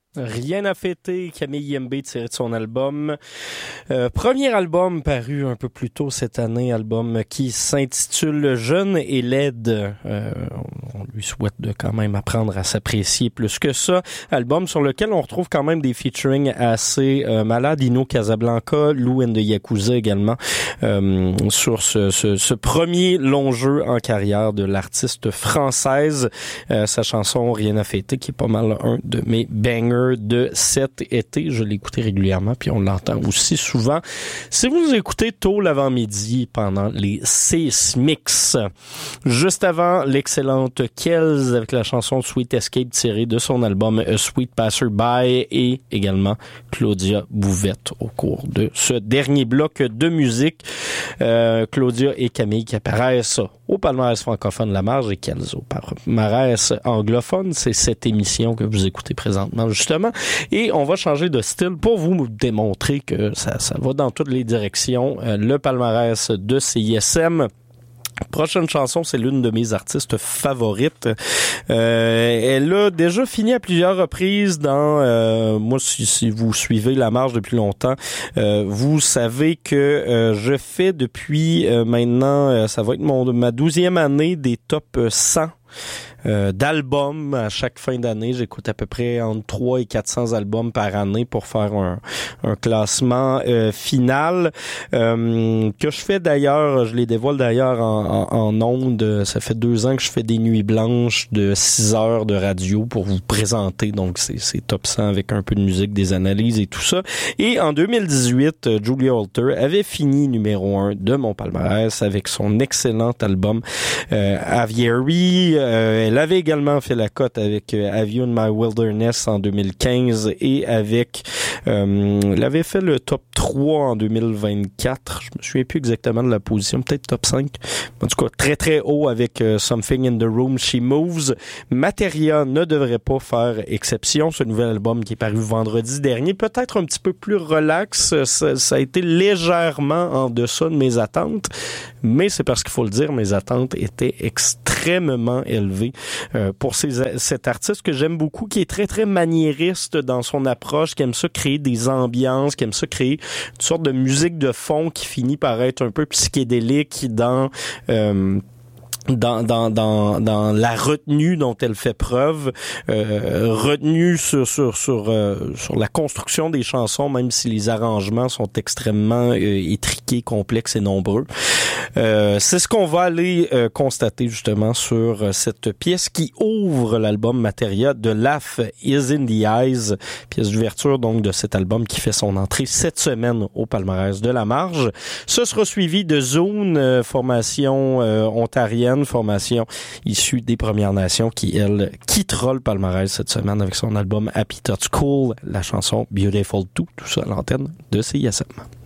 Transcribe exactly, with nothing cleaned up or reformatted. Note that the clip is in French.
Rien à fêter, Camille Yembe tiré de son album. Euh, premier album paru un peu plus tôt cette année, album qui s'intitule Jeune et laide. Euh, on lui souhaite de quand même apprendre à s'apprécier plus que ça. Album sur lequel on retrouve quand même des featuring assez euh, malades. Ino Casablanca, Lou and the Yakuza également, euh, sur ce, ce, ce premier long jeu en carrière de l'artiste française. Euh, sa chanson Rien à fêter, qui est pas mal un de mes bangers de cet été. Je l'écoutais régulièrement, puis on l'entend aussi souvent. Si vous écoutez tôt l'avant-midi pendant les Seismics, juste avant l'excellente Kells avec la chanson Sweet Escape tirée de son album A Sweet Passerby et également Claudia Bouvette au cours de ce dernier bloc de musique. Euh, Claudia et Camille qui apparaissent au palmarès francophone La Marge et Kells au palmarès anglophone. C'est cette émission que vous écoutez présentement justement. Et on va changer de style pour vous démontrer que ça, ça va dans toutes les directions. Euh, le palmarès de C I S M. Prochaine chanson, c'est l'une de mes artistes favorites. Euh, elle a déjà fini à plusieurs reprises dans... Euh, moi, si, si vous suivez La Marge depuis longtemps, euh, vous savez que euh, je fais depuis euh, maintenant, euh, ça va être mon ma douzième année des top cent Euh, d'albums à chaque fin d'année. J'écoute à peu près entre trois et quatre cents albums par année pour faire un, un classement euh, final euh, que je fais d'ailleurs, je les dévoile d'ailleurs en, en, en ondes. Ça fait deux ans que je fais des nuits blanches de six heures de radio pour vous présenter donc c'est, c'est top cent avec un peu de musique, des analyses et tout ça. Et en deux mille dix-huit, Julia Holter avait fini numéro un de mon palmarès avec son excellent album euh, Aviary. Euh, elle avait également fait la cote avec euh, Have You in My Wilderness en deux mille quinze et avec euh, elle avait fait le top trois en deux mille vingt-quatre. Je me souviens plus exactement de la position, peut-être top cinq. En tout cas, très très haut avec euh, Something in the Room She Moves. Materia ne devrait pas faire exception. Ce nouvel album qui est paru vendredi dernier, peut-être un petit peu plus relax. Ça, ça a été légèrement en deçà de mes attentes, mais c'est parce qu'il faut le dire, mes attentes étaient extrêmement élevées euh, pour ces, cet artiste que j'aime beaucoup, qui est très très maniériste dans son approche, qui aime ça créer des ambiances, qui aime ça créer une sorte de musique de fond qui finit par être un peu psychédélique dans euh, Dans, dans, dans, dans la retenue dont elle fait preuve, euh, retenue sur, sur, sur, euh, sur la construction des chansons, même si les arrangements sont extrêmement euh, étriqués, complexes et nombreux. Euh, c'est ce qu'on va aller euh, constater justement sur euh, cette pièce qui ouvre l'album Materia de Laugh is in the Eyes, pièce d'ouverture donc de cet album qui fait son entrée cette semaine au palmarès de La Marge. Ce sera suivi de Zone, euh, formation euh, ontarienne, formation issue des Premières Nations qui, elle, quittera le palmarès cette semaine avec son album Happy Touch Cool, la chanson Beautiful deux, tout ça à l'antenne de C I S M.